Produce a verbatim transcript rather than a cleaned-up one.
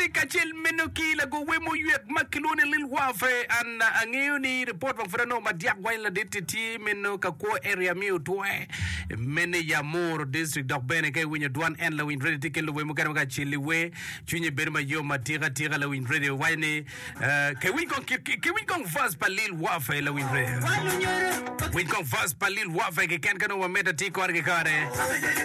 Mende kachel menoki la go wemo yuet makilone lil wafe an angeo ni report bang frano madiak wain la detiti meno ka ko area mi utwe mene ya mor district dok bene ke winya duan en la win ready tiken lo wemo kan ka chili we chunye berma yo matira tira la win ready waine ke win kon ke win kon fast pa lil wafe la win ready win kon fast pa lil wafe ke kan kan o meta ti ko ke kare